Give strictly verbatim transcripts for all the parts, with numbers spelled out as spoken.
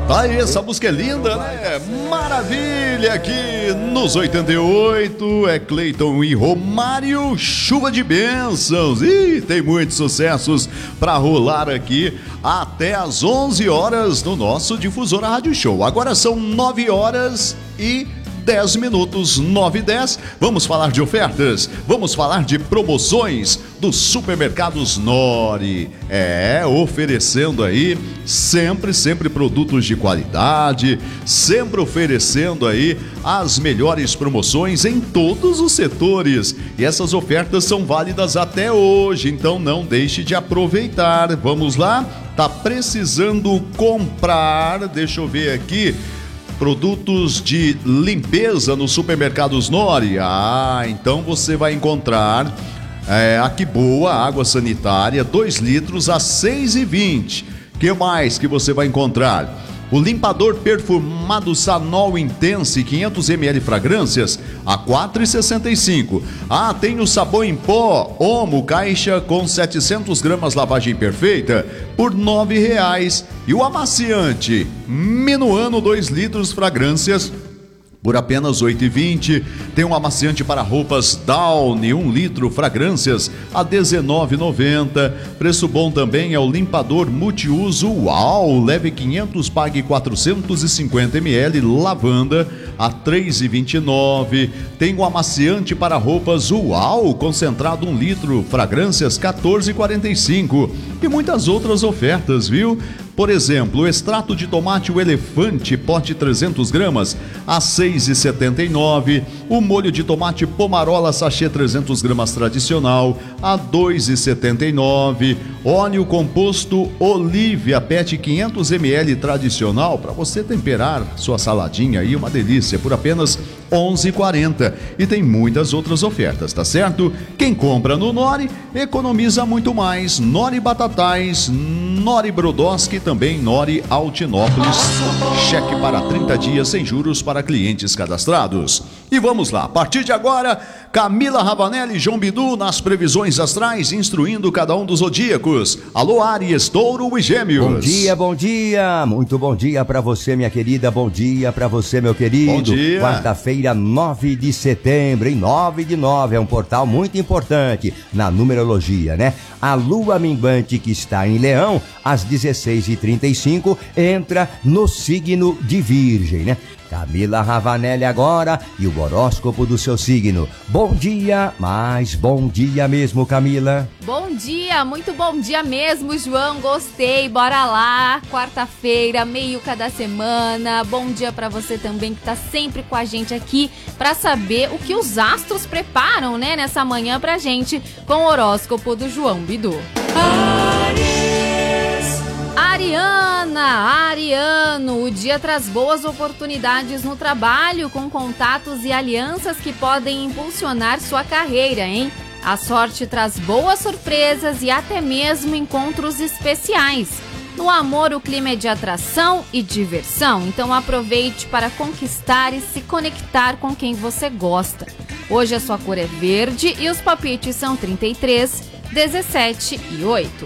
Tá aí, essa música é linda, né? Maravilha, aqui nos oitenta e oito é Cleiton e Romário, Chuva de Bênçãos. E tem muitos sucessos pra rolar aqui até às onze horas no nosso Difusora Rádio Show. Agora são nove horas e dez minutos, nove e dez. Vamos falar de ofertas, vamos falar de promoções dos supermercados Nori. É, oferecendo aí sempre, sempre produtos de qualidade, sempre oferecendo aí as melhores promoções em todos os setores. E essas ofertas são válidas até hoje, então não deixe de aproveitar. Vamos lá? Tá precisando comprar, deixa eu ver aqui, produtos de limpeza nos supermercados Nori? Ah, então você vai encontrar é, aqui boa água sanitária, dois litros a seis e vinte. Que mais que você vai encontrar? O limpador perfumado Sanol Intense quinhentos mililitros fragrâncias a quatro reais e sessenta e cinco centavos. Ah, tem o sabão em pó Omo caixa com setecentas gramas lavagem perfeita por nove reais. E o amaciante Minuano dois litros fragrâncias por apenas oito reais e vinte centavos. Tem um amaciante para roupas Downy, um litro, fragrâncias a dezenove reais e noventa centavos. Preço bom também é o limpador multiuso Uau, leve quinhentos, pague quatrocentos e cinquenta mililitros, lavanda a três reais e vinte e nove centavos. Tem um amaciante para roupas Uau, concentrado um litro, fragrâncias quatorze reais e quarenta e cinco centavos. E muitas outras ofertas, viu? Por exemplo, o extrato de tomate o Elefante, pote trezentas gramas, a seis reais e setenta e nove centavos. O molho de tomate Pomarola, sachê trezentas gramas tradicional, a dois reais e setenta e nove centavos. Óleo composto Olívia, pet quinhentos mililitros tradicional, para você temperar sua saladinha aí, uma delícia, por apenas onze reais e quarenta centavos. E tem muitas outras ofertas, tá certo? Quem compra no Nori, economiza muito mais. Nori Batatais, Nori Brodowski, também Nori Altinópolis. Cheque para trinta dias sem juros para clientes cadastrados. E vamos lá, a partir de agora, Camila Ravanelli e João Bidu nas previsões astrais, instruindo cada um dos zodíacos. Alô, Áries, Touro e Gêmeos. Bom dia, bom dia, muito bom dia pra você, minha querida, bom dia pra você, meu querido. Bom dia. Quarta-feira, nove de setembro, em nove de nove, é um portal muito importante na numerologia, né? A lua minguante que está em Leão, às dezesseis e trinta e cinco, entra no signo de Virgem, né? Camila Ravanelli agora e o horóscopo do seu signo. Bom dia, mas bom dia mesmo, Camila. Bom dia, muito bom dia mesmo, João, gostei, bora lá. Quarta-feira, meiuca da semana, bom dia pra você também que tá sempre com a gente aqui pra saber o que os astros preparam, né, nessa manhã pra gente com o horóscopo do João Bidu. Ariana, Ariano, o dia traz boas oportunidades no trabalho, com contatos e alianças que podem impulsionar sua carreira, hein? A sorte traz boas surpresas e até mesmo encontros especiais. No amor, o clima é de atração e diversão, então aproveite para conquistar e se conectar com quem você gosta. Hoje a sua cor é verde e os palpites são trinta e três, dezessete e oito.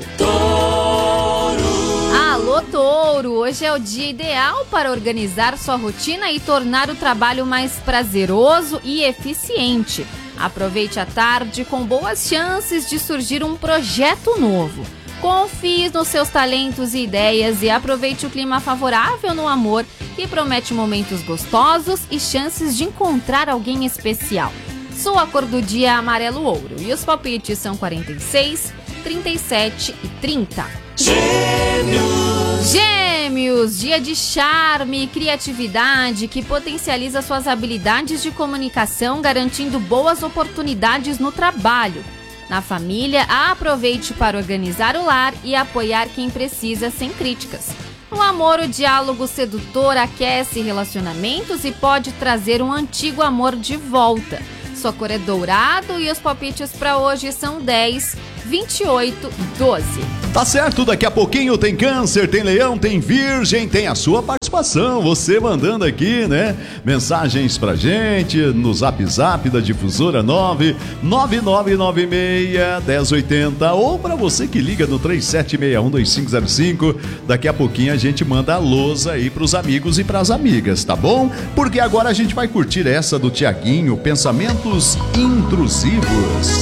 Alô, Touro! Hoje é o dia ideal para organizar sua rotina e tornar o trabalho mais prazeroso e eficiente. Aproveite a tarde com boas chances de surgir um projeto novo. Confie nos seus talentos e ideias e aproveite o clima favorável no amor, que promete momentos gostosos e chances de encontrar alguém especial. Sua cor do dia é amarelo ouro e os palpites são quarenta e seis, trinta e sete e trinta. Gêmeos! Gêmeos, dia de charme e criatividade que potencializa suas habilidades de comunicação, garantindo boas oportunidades no trabalho. Na família, aproveite para organizar o lar e apoiar quem precisa sem críticas. No amor, o diálogo sedutor aquece relacionamentos e pode trazer um antigo amor de volta. Sua cor é dourado e os palpites para hoje são dez, vinte e oito doze. Tá certo, daqui a pouquinho tem câncer, tem leão, tem virgem, tem a sua participação, você mandando aqui, né, mensagens pra gente no Zap Zap da Difusora nove nove nove nove seis um zero oito zero ou pra você que liga no três sete seis um dois cinco zero cinco. Daqui a pouquinho a gente manda a lousa aí pros amigos e pras amigas, tá bom? Porque agora a gente vai curtir essa do Tiaguinho, Pensamentos Intrusivos.